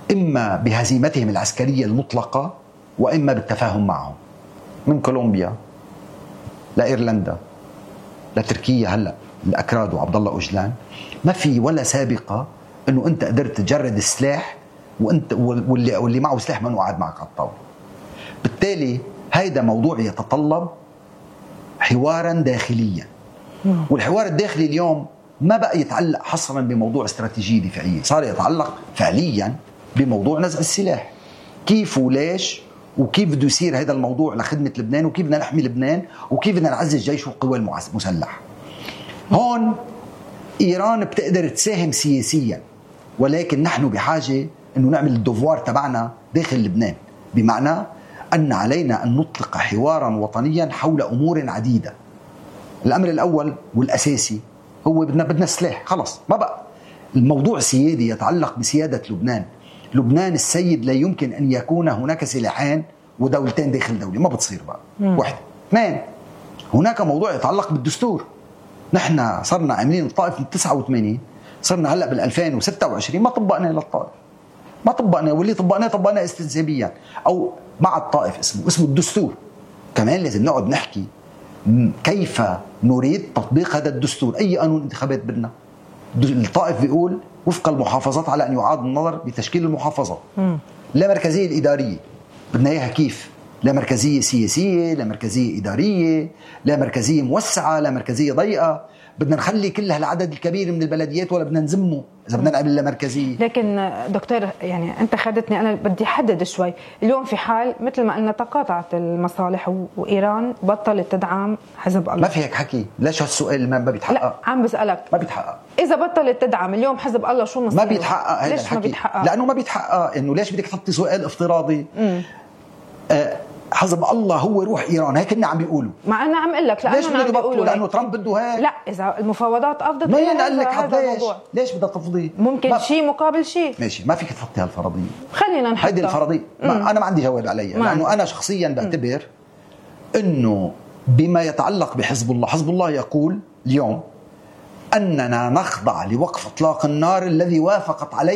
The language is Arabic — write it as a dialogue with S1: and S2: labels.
S1: إما بهزيمتهم العسكرية المطلقة وإما بالتفاهم معهم. من كولومبيا لإيرلندا لتركيا، هلأ الأكراد وعبد الله أوجلان، ما في ولا سابقة إنه أنت قدرت تجرد السلاح وأنت واللي معه سلاح ما قاعد معك على الطاولة. بالتالي هيدا موضوع يتطلب حوارا داخليا، والحوار الداخلي اليوم ما بقى يتعلق حصرا بموضوع استراتيجية دفاعية، صار يتعلق فعليا بموضوع نزع السلاح. كيف وليش وكيف بده يصير هذا الموضوع لخدمة لبنان، وكيف بدنا نحمي لبنان، وكيف بدنا نعزز الجيش والقوى المسلحة. هون إيران بتقدر تساهم سياسيا، ولكن نحن بحاجة أنه نعمل الدوفوار تبعنا داخل لبنان، بمعنى أن علينا أن نطلق حوارا وطنيا حول أمور عديدة. الأمر الأول والأساسي هو بدنا سلاح. خلص، ما بقى الموضوع سيادي يتعلق بسيادة لبنان. لبنان السيد لا يمكن أن يكون هناك سلاحين ودولتين داخل دولة، ما بتصير بقى. واحد. اثنين، هناك موضوع يتعلق بالدستور. نحن صرنا عاملين الطائف من 89، صرنا هلأ بال2026 ما طبقنا للطائف، ما طبقنا، واللي طبقناه استنسابيا أو مع الطائف اسمه الدستور. كمان لازم نقعد نحكي كيف نريد تطبيق هذا الدستور. أي قانون انتخابات بدنا؟ الطائف بيقول وفق المحافظات على أن يعاد النظر بتشكيل المحافظات. لا مركزية الإدارية بدنا إياها كيف؟ لا مركزية سياسية، لا مركزية إدارية، لا مركزية موسعة، لا مركزية ضيقة. بدنا نخلي كل هالعدد الكبير من البلديات ولا بدنا نزمه إذا بدنا نعمل لا مركزية؟
S2: لكن دكتور، يعني أنت خدتني، أنا بدي أحدد شوي. اليوم في حال مثل ما قلنا تقاطعت المصالح وإيران بطلت تدعم حزب الله.
S1: ما في هيك حكي. ليش هالسؤال ما بيتحقق؟
S2: لا، عم بسألك.
S1: ما بيتحقق.
S2: إذا بطلت تدعم اليوم حزب الله شو مصيره؟
S1: ما بيتحقق هذا
S2: ليش
S1: الحكي؟
S2: ما بيتحقق؟
S1: لأنه ما بيتحقق. إنه ليش بدك تحطي سؤال افتراضي؟ حزب الله هو روح إيران، هيك كنا عم بيقولوا.
S2: مع أنا عم أقول لك
S1: ليش بدنا نبطله؟ لأنه ترامب بده هيك.
S2: لا، إذا المفاوضات أفضت
S1: مين قال لك ليش بدها تفضي؟
S2: ممكن شيء مقابل شيء.
S1: ماشي، ما فيك تحطي هالفرضية.
S2: خلينا نحطها.
S1: هيدي الفرضية أنا ما عندي جواب عليها، لأنه أنا شخصيا بعتبر إنه بما يتعلق بحزب الله، حزب الله يقول اليوم أننا نخضع لوقف إطلاق النار الذي وافقت عليه